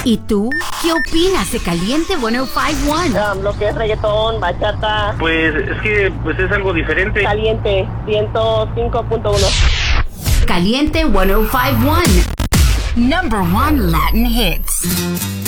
¿Y tú? ¿Qué opinas de Caliente 105.1? Lo que es reggaetón, bachata. Pues es que es algo diferente. Caliente 105.1. Caliente 105.1. Number 1 Latin hits.